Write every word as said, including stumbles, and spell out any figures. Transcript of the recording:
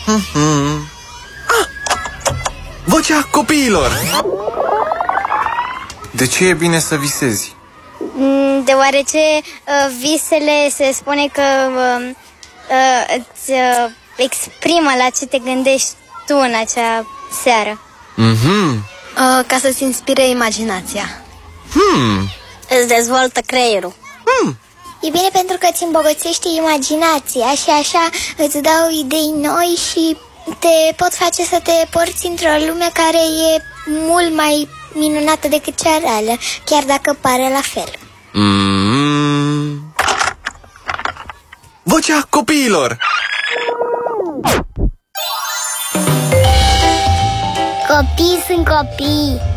Mm-hmm. Ah! Vocea copiilor! De ce e bine să visezi? Deoarece uh, visele se spune că uh, uh, îți uh, exprimă la ce te gândești tu în acea seară. Mm-hmm. uh, Ca să-ți inspire imaginația. Hmm. Îți dezvoltă creierul. Hmm. E bine pentru că îți îmbogățește imaginația și așa îți dau idei noi și te pot face să te porți într-o lume care e mult mai minunată decât cea reală, chiar dacă pare la fel. Mm. Vocea copiilor! Copii sunt copii.